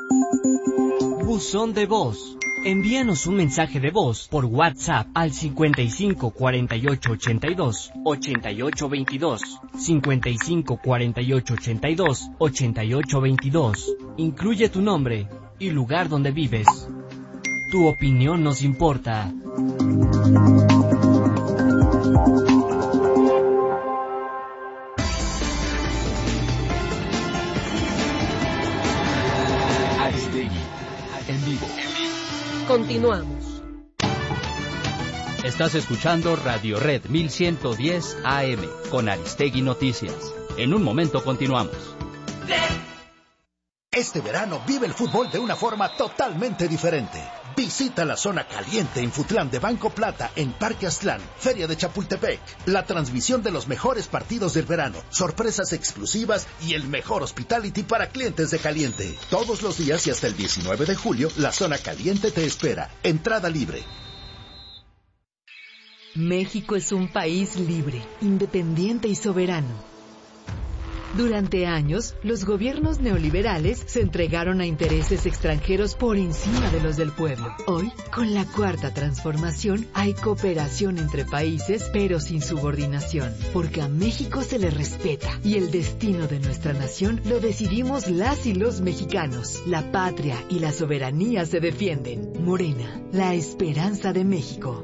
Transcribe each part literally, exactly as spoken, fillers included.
Buzón de voz. Envíanos un mensaje de voz por WhatsApp al cincuenta y cinco cuarenta y ocho ochenta y dos ochenta y ocho veintidós, cincuenta y cinco cuarenta y ocho ochenta y dos ochenta y ocho veintidós. Incluye tu nombre y lugar donde vives. Tu opinión nos importa. Aristegui, en vivo. Continuamos. Estás escuchando Radio Red mil ciento diez A M con Aristegui Noticias. En un momento continuamos. Este verano vive el fútbol de una forma totalmente diferente. Visita la zona caliente Infutlán de Banco Plata en Parque Aztlán, Feria de Chapultepec. La transmisión de los mejores partidos del verano, sorpresas exclusivas y el mejor hospitality para clientes de Caliente. Todos los días y hasta el diecinueve de julio, la zona caliente te espera. Entrada libre. México es un país libre, independiente y soberano. Durante años, los gobiernos neoliberales se entregaron a intereses extranjeros por encima de los del pueblo. Hoy, con la cuarta transformación, hay cooperación entre países, pero sin subordinación, porque a México se le respeta y el destino de nuestra nación lo decidimos las y los mexicanos. La patria y la soberanía se defienden. Morena, la esperanza de México.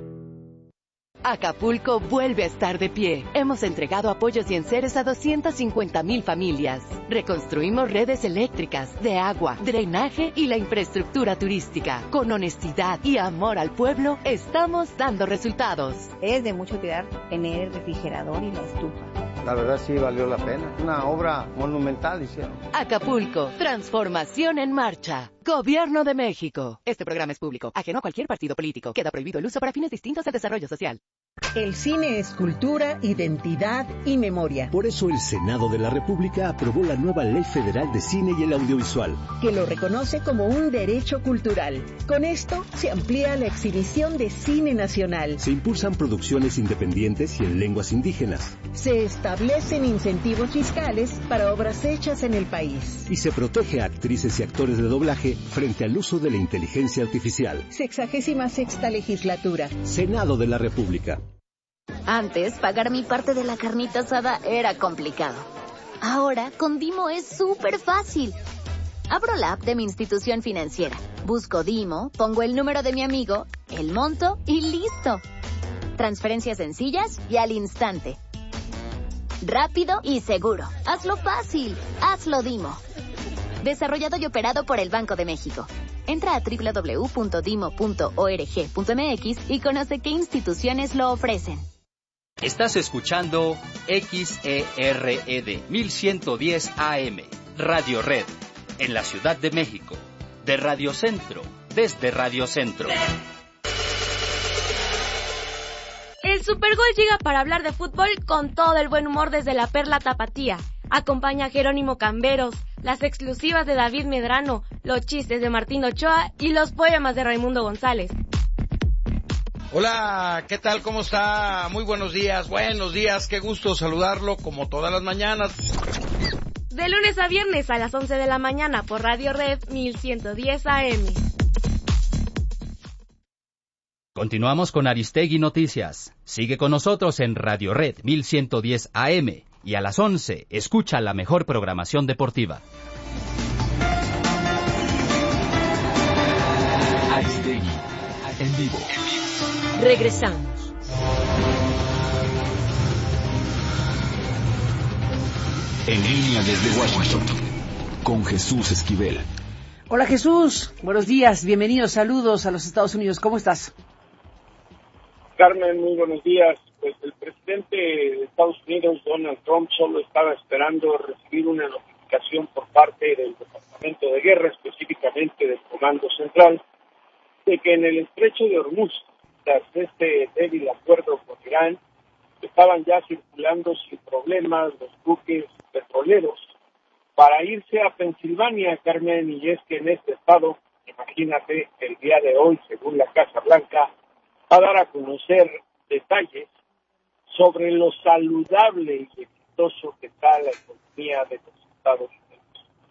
Acapulco vuelve a estar de pie. Hemos entregado apoyos y enseres a doscientas cincuenta mil familias. Reconstruimos redes eléctricas, de agua, drenaje y la infraestructura turística. Con honestidad y amor al pueblo, estamos dando resultados. Es de mucho cuidar tener el refrigerador y la estufa. La verdad sí valió la pena. Una obra monumental hicieron. Acapulco, transformación en marcha. Gobierno de México. Este programa es público, ajeno a cualquier partido político. Queda prohibido el uso para fines distintos al desarrollo social. El cine es cultura, identidad y memoria. Por eso el Senado de la República aprobó la nueva Ley Federal de Cine y el Audiovisual, que lo reconoce como un derecho cultural. Con esto se amplía la exhibición de cine nacional. Se impulsan producciones independientes y en lenguas indígenas. Se establecen incentivos fiscales para obras hechas en el país. Y se protege a actrices y actores de doblaje frente al uso de la inteligencia artificial. Sexagésima sexta legislatura. Senado de la República. Antes, pagar mi parte de la carnita asada era complicado. Ahora, con Dimo es súper fácil. Abro la app de mi institución financiera, busco Dimo, pongo el número de mi amigo, el monto y listo. Transferencias sencillas y al instante. Rápido y seguro. Hazlo fácil. Hazlo Dimo. Desarrollado y operado por el Banco de México. Entra a doble u doble u doble u punto dimo punto org punto m x y conoce qué instituciones lo ofrecen. Estás escuchando X E R E D mil ciento diez A M, Radio Red, en la Ciudad de México, de Radio Centro, desde Radio Centro. El Supergol llega para hablar de fútbol con todo el buen humor desde la Perla Tapatía. Acompaña a Jerónimo Camberos, las exclusivas de David Medrano, los chistes de Martín Ochoa y los poemas de Raimundo González. Hola, ¿qué tal? ¿Cómo está? Muy buenos días, buenos días, qué gusto saludarlo como todas las mañanas. De lunes a viernes a las once de la mañana por Radio Red mil ciento diez A M. Continuamos con Aristegui Noticias. Sigue con nosotros en Radio Red mil ciento diez A M y a las once escucha la mejor programación deportiva. Aristegui, en vivo. Regresamos. En línea desde Washington, con Jesús Esquivel. Hola Jesús, buenos días, bienvenidos, saludos a los Estados Unidos, ¿cómo estás? Carmen, muy buenos días. Pues el presidente de Estados Unidos, Donald Trump, solo estaba esperando recibir una notificación por parte del Departamento de Guerra, específicamente del Comando Central, de que en el estrecho de Hormuz, tras este débil acuerdo con Irán, estaban ya circulando sin problemas los buques petroleros para irse a Pensilvania, Carmen, y es que en este estado, imagínate, el día de hoy, según la Casa Blanca, va a dar a conocer detalles sobre lo saludable y exitoso que está la economía de los Estados Unidos.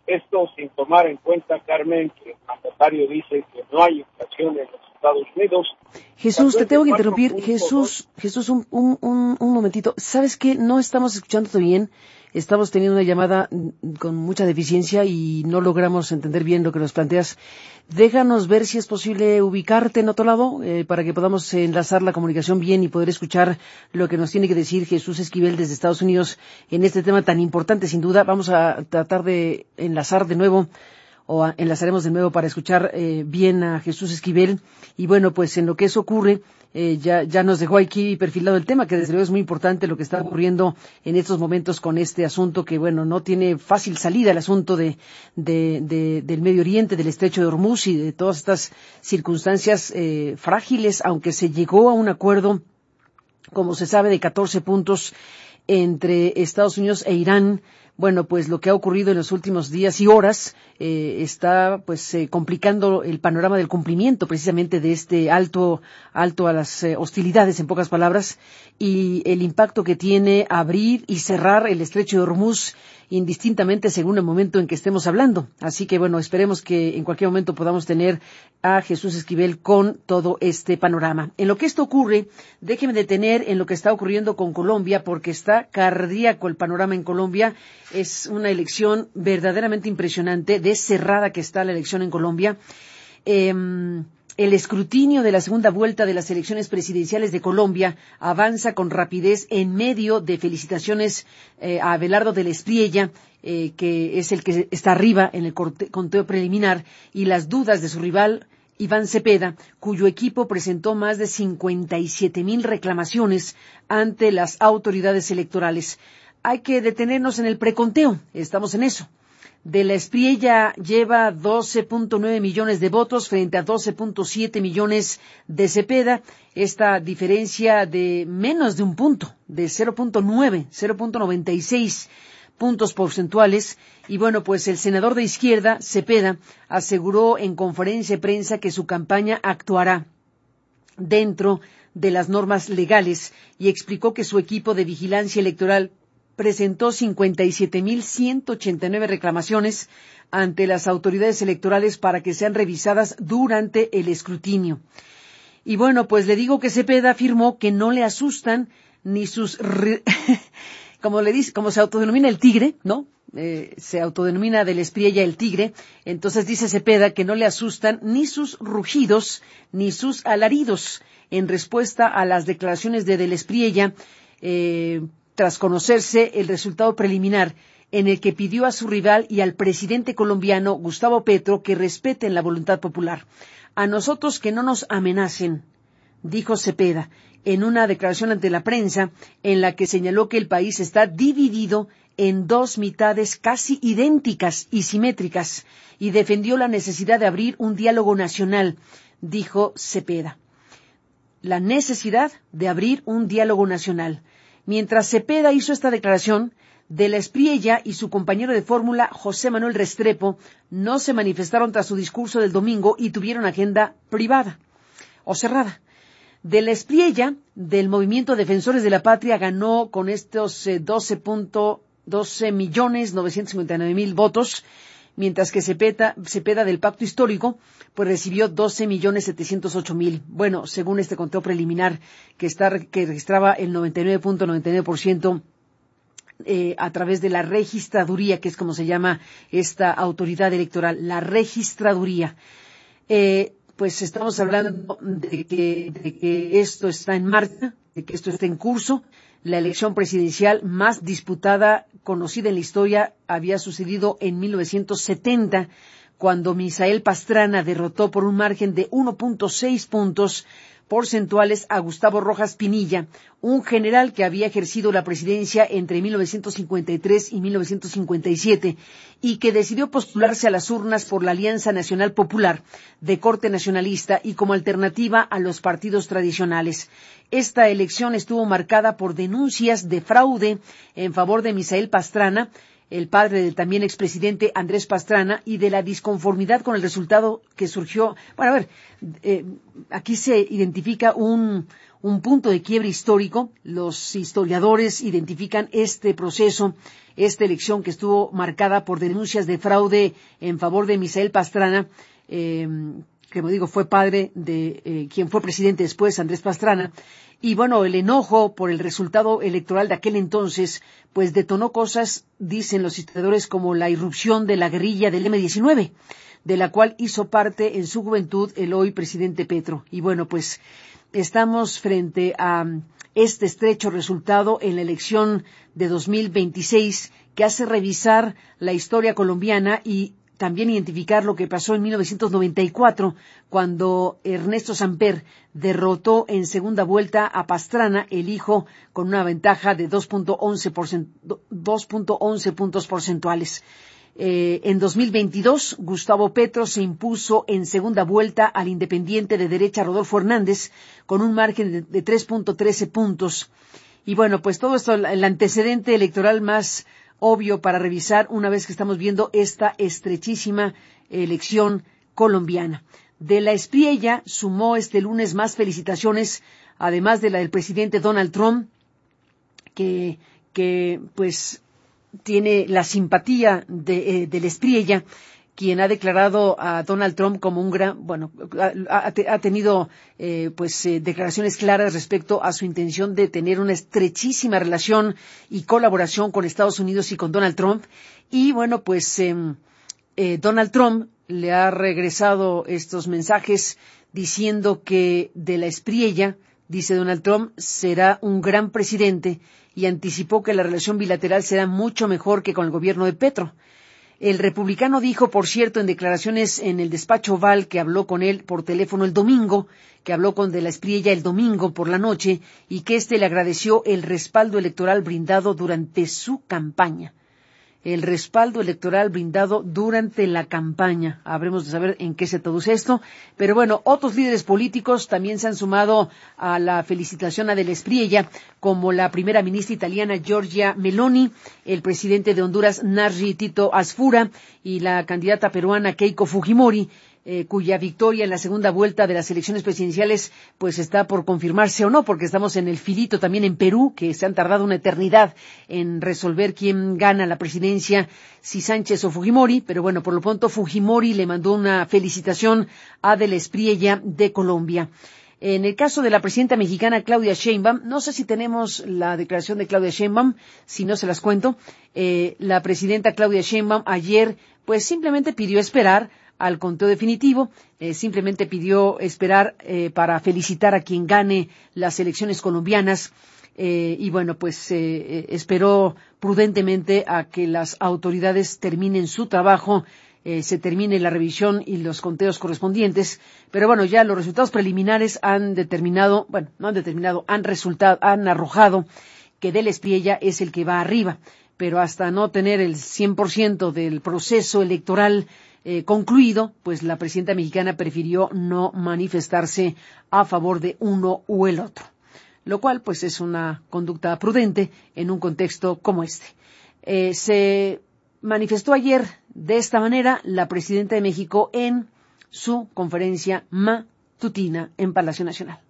Esto sin tomar en cuenta, Carmen, que el mandatario dice que no hay inflación en los Estados Unidos. Jesús, te tengo que interrumpir. Jesús, Jesús, un, un, un, un momentito. ¿Sabes qué? No estamos escuchándote bien. Estamos teniendo una llamada con mucha deficiencia y no logramos entender bien lo que nos planteas. Déjanos ver si es posible ubicarte en otro lado eh, para que podamos enlazar la comunicación bien y poder escuchar lo que nos tiene que decir Jesús Esquivel desde Estados Unidos en este tema tan importante, sin duda. Vamos a tratar de enlazar de nuevo o a, enlazaremos de nuevo para escuchar eh, bien a Jesús Esquivel. Y bueno, pues en lo que eso ocurre, eh, ya, ya nos dejó aquí perfilado el tema, que desde luego es muy importante lo que está ocurriendo en estos momentos con este asunto, que bueno, no tiene fácil salida el asunto de, de, de del Medio Oriente, del Estrecho de Hormuz y de todas estas circunstancias eh, frágiles, aunque se llegó a un acuerdo, como se sabe, de catorce puntos entre Estados Unidos e Irán. Bueno, pues lo que ha ocurrido en los últimos días y horas eh, está pues eh, complicando el panorama del cumplimiento precisamente de este alto alto a las eh, hostilidades, en pocas palabras, y el impacto que tiene abrir y cerrar el Estrecho de Hormuz indistintamente según el momento en que estemos hablando. Así que bueno, esperemos que en cualquier momento podamos tener a Jesús Esquivel con todo este panorama. En lo que esto ocurre, déjeme detener en lo que está ocurriendo con Colombia, porque está cardíaco el panorama en Colombia. Es una elección verdaderamente impresionante, de cerrada que está la elección en Colombia. Eh, El escrutinio de la segunda vuelta de las elecciones presidenciales de Colombia avanza con rapidez en medio de felicitaciones eh, a Abelardo del Espriella, eh, que es el que está arriba en el conteo preliminar, y las dudas de su rival Iván Cepeda, cuyo equipo presentó más de cincuenta y siete mil reclamaciones ante las autoridades electorales. Hay que detenernos en el preconteo, estamos en eso. De la Espriella lleva doce punto nueve millones de votos frente a doce punto siete millones de Cepeda. Esta diferencia de menos de un punto, de cero punto nueve, cero punto noventa y seis puntos porcentuales. Y bueno, pues el senador de izquierda, Cepeda, aseguró en conferencia de prensa que su campaña actuará dentro de las normas legales y explicó que su equipo de vigilancia electoral presentó cincuenta y siete mil ciento ochenta y nueve reclamaciones ante las autoridades electorales para que sean revisadas durante el escrutinio. Y bueno, pues le digo que Cepeda afirmó que no le asustan ni sus, como le dice, como se autodenomina el tigre, ¿no? Eh, se autodenomina del Espriella el tigre. Entonces dice Cepeda que no le asustan ni sus rugidos ni sus alaridos en respuesta a las declaraciones de del Espriella, eh, tras conocerse el resultado preliminar en el que pidió a su rival y al presidente colombiano Gustavo Petro que respeten la voluntad popular. A nosotros que no nos amenacen, dijo Cepeda en una declaración ante la prensa en la que señaló que el país está dividido en dos mitades casi idénticas y simétricas y defendió la necesidad de abrir un diálogo nacional, dijo Cepeda. La necesidad de abrir un diálogo nacional. Mientras Cepeda hizo esta declaración, de la Espriella y su compañero de fórmula, José Manuel Restrepo, no se manifestaron tras su discurso del domingo y tuvieron agenda privada o cerrada. De la Espriella, del Movimiento Defensores de la Patria, ganó con estos eh, doce punto doce millones novecientos cincuenta y nueve mil votos, mientras que Cepeda, Cepeda del Pacto Histórico, pues recibió doce millones setecientos ocho mil. Bueno, según este conteo preliminar que está que registraba el noventa y nueve punto noventa y nueve por ciento eh, a través de la registraduría, que es como se llama esta autoridad electoral, la registraduría. Eh, pues estamos hablando de que, de que esto está en marcha, de que esto está en curso. La elección presidencial más disputada conocida en la historia había sucedido en mil novecientos setenta, cuando Misael Pastrana derrotó por un margen de uno punto seis puntos porcentuales a Gustavo Rojas Pinilla, un general que había ejercido la presidencia entre mil novecientos cincuenta y tres y mil novecientos cincuenta y siete y que decidió postularse a las urnas por la Alianza Nacional Popular de corte nacionalista y como alternativa a los partidos tradicionales. Esta elección estuvo marcada por denuncias de fraude en favor de Misael Pastrana, el padre del también expresidente Andrés Pastrana, y de la disconformidad con el resultado que surgió. Bueno, a ver, eh, aquí se identifica un, un punto de quiebre histórico. Los historiadores identifican este proceso, esta elección que estuvo marcada por denuncias de fraude en favor de Misael Pastrana, eh, que, como digo, fue padre de eh, quien fue presidente después, Andrés Pastrana. Y bueno, el enojo por el resultado electoral de aquel entonces, pues detonó cosas, dicen los historiadores, como la irrupción de la guerrilla del eme diecinueve, de la cual hizo parte en su juventud el hoy presidente Petro. Y bueno, pues estamos frente a este estrecho resultado en la elección de dos mil veintiséis, que hace revisar la historia colombiana y también identificar lo que pasó en mil novecientos noventa y cuatro, cuando Ernesto Samper derrotó en segunda vuelta a Pastrana, el hijo, con una ventaja de dos punto once puntos porcentuales. Eh, en dos mil veintidós, Gustavo Petro se impuso en segunda vuelta al independiente de derecha Rodolfo Hernández con un margen de, de tres punto trece puntos. Y bueno, pues todo esto, el antecedente electoral más obvio para revisar una vez que estamos viendo esta estrechísima elección colombiana. De la Espriella sumó este lunes más felicitaciones, además de la del presidente Donald Trump, que, que pues tiene la simpatía de, eh, de la Espriella, quien ha declarado a Donald Trump como un gran, bueno, ha, ha tenido eh, pues eh, declaraciones claras respecto a su intención de tener una estrechísima relación y colaboración con Estados Unidos y con Donald Trump. Y bueno, pues eh, eh, Donald Trump le ha regresado estos mensajes diciendo que de la Espriella, dice Donald Trump, será un gran presidente, y anticipó que la relación bilateral será mucho mejor que con el gobierno de Petro. El republicano dijo, por cierto, en declaraciones en el despacho Oval, que habló con él por teléfono el domingo, que habló con de la Espriella el domingo por la noche, y que éste le agradeció el respaldo electoral brindado durante su campaña. El respaldo electoral brindado durante la campaña. Habremos de saber en qué se traduce esto. Pero bueno, otros líderes políticos también se han sumado a la felicitación a de la Espriella, como la primera ministra italiana Giorgia Meloni, el presidente de Honduras Narri Tito Asfura y la candidata peruana Keiko Fujimori, eh, cuya victoria en la segunda vuelta de las elecciones presidenciales pues está por confirmarse o no, porque estamos en el filito también en Perú, que se han tardado una eternidad en resolver quién gana la presidencia, si Sánchez o Fujimori. Pero bueno, por lo pronto Fujimori le mandó una felicitación a de la Espriella de Colombia. En el caso de la presidenta mexicana Claudia Sheinbaum, no sé si tenemos la declaración de Claudia Sheinbaum, si no se las cuento. Eh, la presidenta Claudia Sheinbaum ayer pues simplemente pidió esperar al conteo definitivo, eh, simplemente pidió esperar eh, para felicitar a quien gane las elecciones colombianas, eh, y bueno, pues eh, esperó prudentemente a que las autoridades terminen su trabajo, eh, se termine la revisión y los conteos correspondientes. Pero bueno, ya los resultados preliminares han determinado, bueno, no han determinado, han resultado, han arrojado que de la Espriella es el que va arriba, pero hasta no tener el cien por ciento del proceso electoral Eh, concluido, pues la presidenta mexicana prefirió no manifestarse a favor de uno u el otro, lo cual pues es una conducta prudente en un contexto como este. Eh, se manifestó ayer de esta manera la presidenta de México en su conferencia matutina en Palacio Nacional.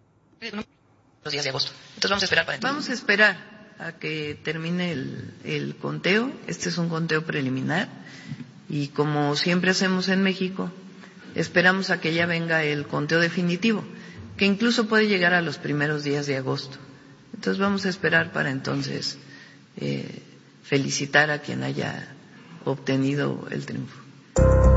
Los días de agosto. Entonces vamos a esperar para entonces. Vamos a esperar a que termine el, el conteo. Este es un conteo preliminar. Y como siempre hacemos en México, esperamos a que ya venga el conteo definitivo, que incluso puede llegar a los primeros días de agosto. Entonces vamos a esperar para entonces eh, felicitar a quien haya obtenido el triunfo.